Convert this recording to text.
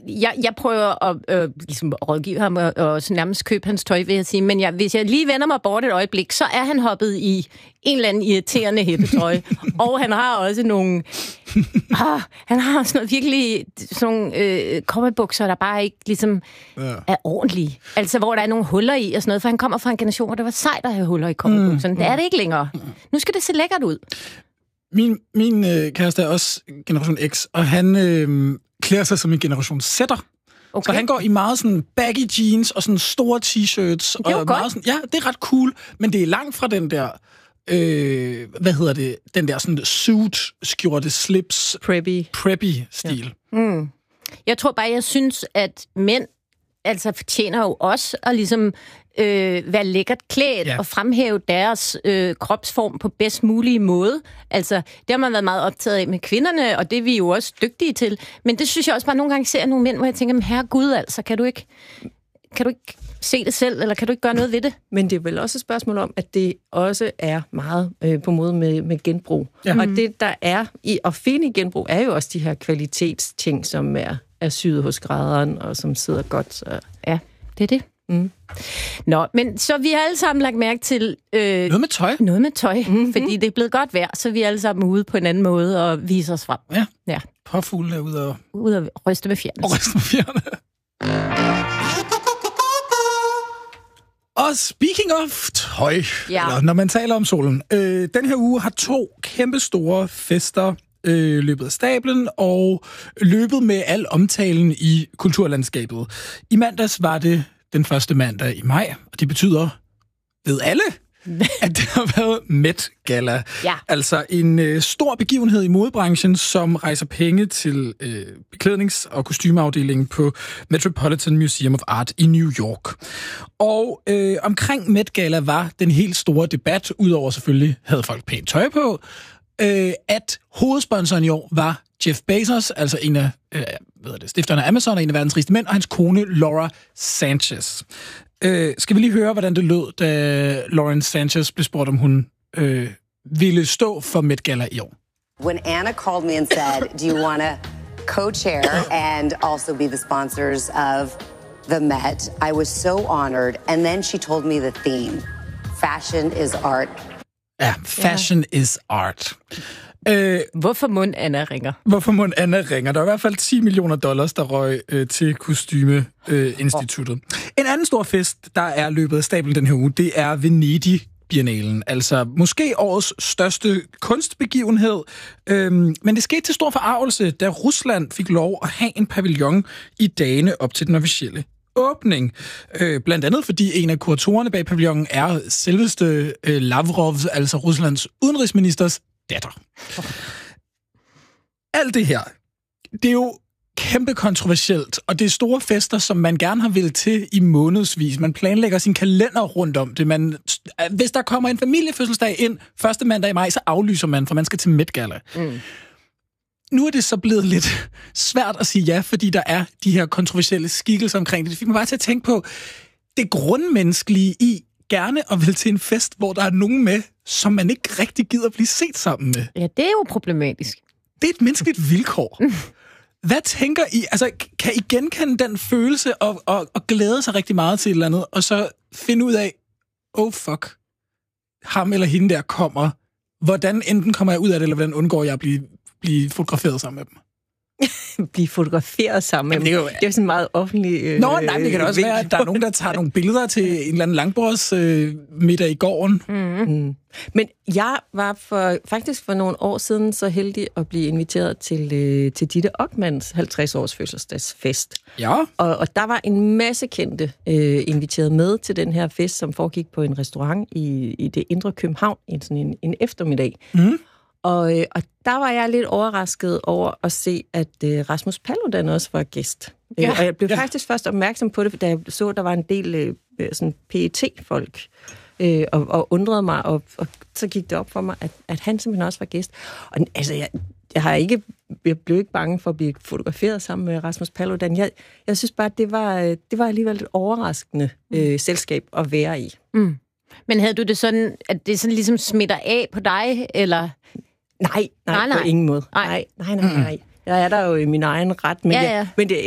jeg prøver at ligesom rådgive ham og nærmest købe hans tøj, vil jeg sige. Men hvis jeg lige vender mig bort et øjeblik, så er han hoppet i en eller anden irriterende hæppetøj. Og han har også nogle... han har sådan noget virkelig... Sådan nogle cowboybukser, der bare ikke ligesom er ordentlige. Altså, hvor der er nogle huller i og sådan noget. For han kommer fra en generation, hvor det var sejt at have huller i cowboybukserne. Det er det ikke længere. Nu skal det se lækkert ud. Min kæreste er også generation X, og han klæder sig som en generation Z'er. Okay. Så han går i meget sådan baggy jeans og sådan store t-shirts. Det er og godt. meget sådan, ja, det er ret cool, men det er langt fra den der, den der sådan suit, skjorte, slips, preppy-stil. Ja. Jeg tror bare, jeg synes, at mænd altså fortjener jo også at ligesom være lækkert klædt og fremhæve deres kropsform på bedst mulige måde. Altså, det har man været meget optaget af med kvinderne, og det er vi jo også dygtige til. Men det synes jeg også bare nogle gange ser nogle mænd, hvor jeg tænker, herregud, altså, kan du ikke se det selv, eller kan du ikke gøre noget ved det? Men det er vel også et spørgsmål om, at det også er meget på måde med genbrug. Ja. Og det, der er i at finde i genbrug, er jo også de her kvalitetsting, som er syet hos graderen, og som sidder godt. Så. Ja, det er det. Nå, men så vi har alle sammen lagt mærke til... Noget med tøj. Noget med tøj, fordi det er blevet godt vejr, så vi er alle sammen ude på en anden måde og viser os frem. Ja. Påfugle er ude og ryste med fjerne. Og speaking of tøj, eller når man taler om solen, den her uge har 2 kæmpe store fester løbet af stablen og løbet med al omtalen i kulturlandskabet. I mandags var det den første mandag i maj, og det betyder, ved alle, at det har været Met Gala. Ja. Altså en stor begivenhed i modebranchen, som rejser penge til beklædnings- og kostymeafdelingen på Metropolitan Museum of Art i New York. Og omkring Met Gala var den helt store debat, udover selvfølgelig havde folk pænt tøj på, at hovedsponsoren i år var Jeff Bezos, altså en af stifterne af Amazon og en af verdens rigeste mænd, og hans kone Laura Sanchez. Skal vi lige høre, hvordan det lød, da Lauren Sanchez blev spurgt, om hun ville stå for Met Gala i år? When Anna called me and said, do you want to co-chair and also be the sponsors of the Met, I was so honored. And then she told me the theme, fashion is art. Ja, fashion is art. Hvorfor mund Anna ringer? Der er i hvert fald $10 million, der røg til kostymeinstituttet. En anden stor fest, der er løbet af stablen den her uge, det er Venedig Biennalen. Altså måske årets største kunstbegivenhed. Men det skete til stor forargelse, da Rusland fik lov at have en pavillon i dagene op til den officielle åbning. Blandt andet fordi en af kuratorerne bag pavillonen er selveste Lavrov, altså Ruslands udenrigsministers datter. Alt det her, det er jo kæmpe kontroversielt, og det er store fester, som man gerne har ville til i månedsvis. Man planlægger sin kalender rundt om det. Hvis der kommer en familiefødselsdag ind 1. mandag i maj, så aflyser man, for man skal til Met Gala. Nu er det så blevet lidt svært at sige ja, fordi der er de her kontroversielle skikkelser omkring det. Det fik mig bare til at tænke på det grundmenneskelige i gerne at vil til en fest, hvor der er nogen med, som man ikke rigtig gider blive set sammen med. Ja, det er jo problematisk. Det er et menneskeligt vilkår. Hvad tænker I? Altså, kan I genkende den følelse og glæde sig rigtig meget til et eller andet, og så finde ud af, fuck, ham eller hende der kommer. Hvordan enten kommer jeg ud af det, eller hvordan undgår jeg at blive fotograferet sammen med dem? Blive fotograferet sammen med dem. Det er jo sådan meget offentlig... nej, det kan da også være, at der er nogen, der tager nogle billeder til en eller anden langbords middag i gården. Men jeg var faktisk for nogle år siden så heldig at blive inviteret til Ditte Okmans 50-års fødselsdagsfest. Ja. Og der var en masse kendte inviteret med til den her fest, som foregik på en restaurant i det indre København, sådan en eftermiddag. Og der var jeg lidt overrasket over at se, at Rasmus Paludan også var gæst. Ja, og jeg blev faktisk først opmærksom på det, da jeg så, at der var en del sådan PET-folk, og undrede mig, og så gik det op for mig, at han simpelthen også var gæst. Og altså, jeg blev ikke bange for at blive fotograferet sammen med Rasmus Paludan. Jeg synes bare, at det var alligevel et overraskende selskab at være i. Men havde du det sådan, at det sådan ligesom smitter af på dig, eller... Nej, på ingen måde. Nej. Jeg er der jo i min egen ret, men, men